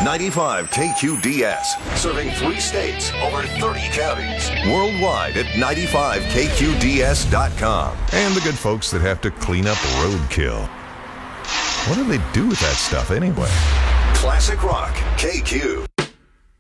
95 KQDS, serving 3 states, over 30 counties. Worldwide at 95KQDS.com. And the good folks that have to clean up roadkill. What do they do with that stuff anyway? Classic Rock, KQ.